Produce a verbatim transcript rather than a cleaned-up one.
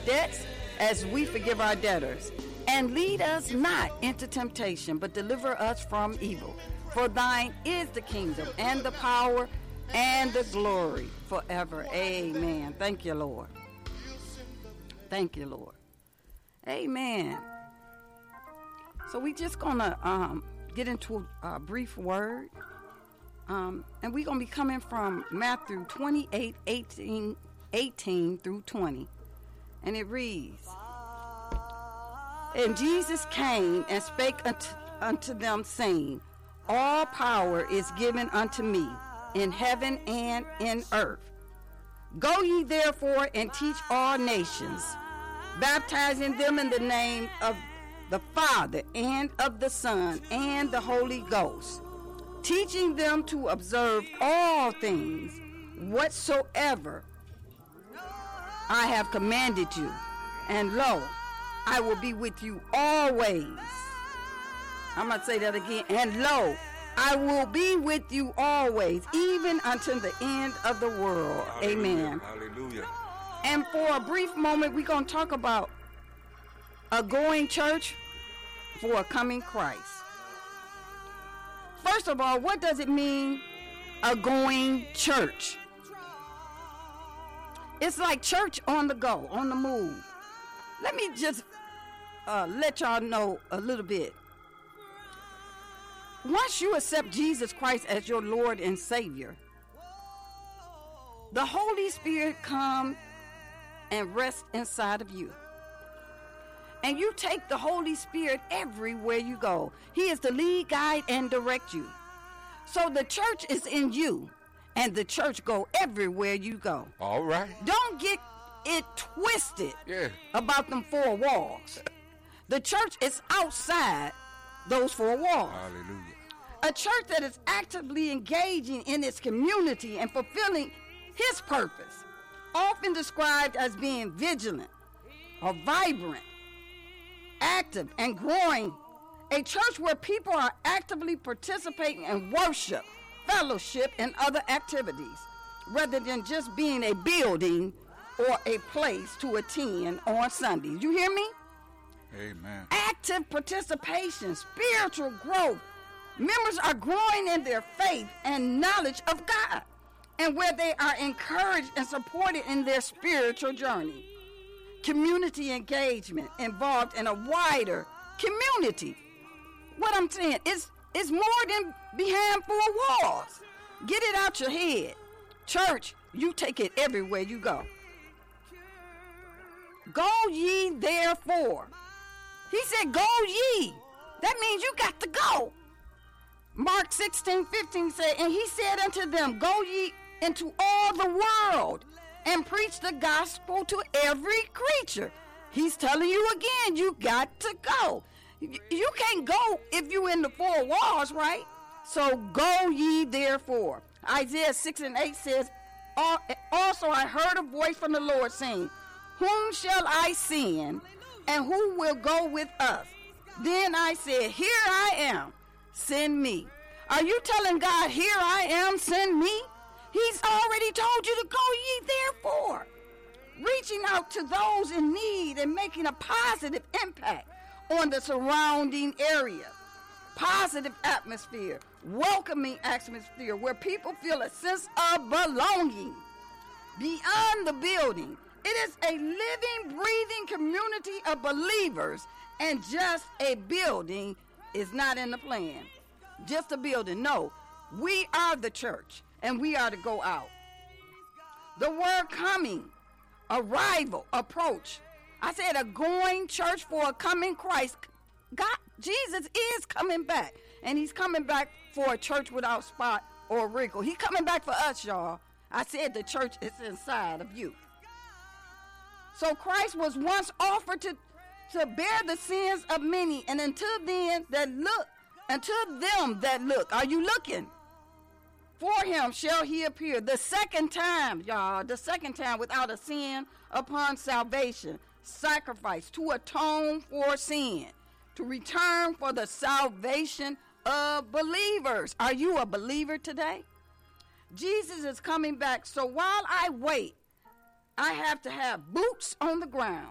debts as we forgive our debtors. And lead us not into temptation, but deliver us from evil. For thine is the kingdom and the power and the glory forever. Amen. Thank you, Lord. Thank you, Lord. Amen. So we just gonna um, get into a brief word. Um, and we're going to be coming from Matthew twenty-eight, eighteen, eighteen through twenty. And it reads, And Jesus came and spake unto, unto them, saying, All power is given unto me in heaven and in earth. Go ye therefore and teach all nations, baptizing them in the name of the Father and of the Son and the Holy Ghost, teaching them to observe all things whatsoever I have commanded you. And lo, I will be with you always. I'm going to say that again. And lo, I will be with you always, even until the end of the world. Hallelujah. Amen. Hallelujah. And for a brief moment, we're going to talk about a going church for a coming Christ. First of all, what does it mean, a going church? It's like church on the go, on the move. Let me just uh, let y'all know a little bit. Once you accept Jesus Christ as your Lord and Savior, the Holy Spirit comes and rests inside of you. And you take the Holy Spirit everywhere you go. He is the lead, guide, and direct you. So the church is in you, and the church go everywhere you go. All right. Don't get it twisted yeah. about them four walls. The church is outside those four walls. Hallelujah. A church that is actively engaging in its community and fulfilling his purpose, often described as being vigilant or vibrant, active and growing. A church where people are actively participating in worship, fellowship, and other activities, rather than just being a building or a place to attend on Sundays. You hear me? Amen. Active participation, spiritual growth. Members are growing in their faith and knowledge of God, and where they are encouraged and supported in their spiritual journey. Community engagement involved in a wider community. What I'm saying is, it's more than behind four walls. Get it out your head. Church, you take it everywhere you go. Go ye therefore. He said, go ye. That means you got to go. Mark sixteen fifteen said, and he said unto them, go ye into all the world and preach the gospel to every creature. He's telling you again, you got to go. You can't go if you in the four walls, right? So go ye therefore. Isaiah six and eight says, also I heard a voice from the Lord saying, whom shall I send, and who will go with us? Then I said, here I am, send me. Are you telling God, here I am, send me? He's already told you to go ye therefore. Reaching out to those in need and making a positive impact on the surrounding area. Positive atmosphere, welcoming atmosphere where people feel a sense of belonging. Beyond the building, it is a living, breathing community of believers, and just a building is not in the plan. Just a building. No, we are the church, and we are to go out. The word coming, arrival, approach. I said a going church for a coming Christ. God, Jesus is coming back, and he's coming back for a church without spot or wrinkle. He's coming back for us, y'all. I said the church is inside of you. So Christ was once offered to, to bear the sins of many, and until then that look, until them that look, are you looking? For him shall he appear the second time, y'all, the second time without a sin upon salvation, sacrifice to atone for sin, to return for the salvation of believers. Are you a believer today? Jesus is coming back, so while I wait, I have to have boots on the ground,